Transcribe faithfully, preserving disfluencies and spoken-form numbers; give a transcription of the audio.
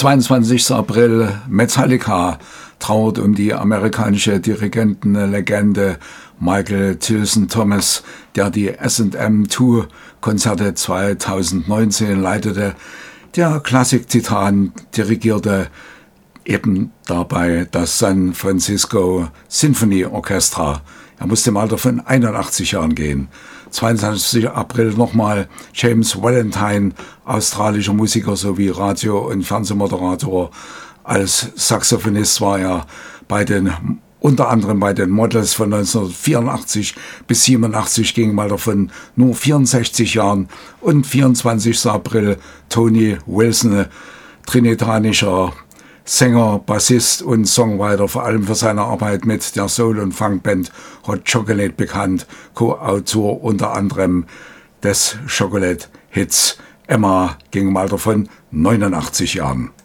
zweiundzwanzigster April, Metallica trauert um die amerikanische Dirigentenlegende Michael Tilson Thomas, der die S and M zwei Konzerte zweitausendneunzehn leitete. Der Klassik-Titan dirigierte eben dabei das San Francisco Symphony Orchestra. Er musste im Alter von einundachtzig Jahren gehen. zweiundzwanzigster April nochmal James Valentine, australischer Musiker sowie Radio- und Fernsehmoderator. Als Saxophonist war er bei den, unter anderem bei den Models von neunzehnhundertvierundachtzig bis siebenundachtzig, ging im Alter von nur vierundsechzig Jahren. Und vierundzwanzigster April Tony Wilson, trinitanischer Sänger, Bassist und Songwriter, vor allem für seine Arbeit mit der Soul- und Funkband Hot Chocolate bekannt, Co-Autor unter anderem des Chocolate-Hits Emma, ging im Alter von neunundachtzig Jahren.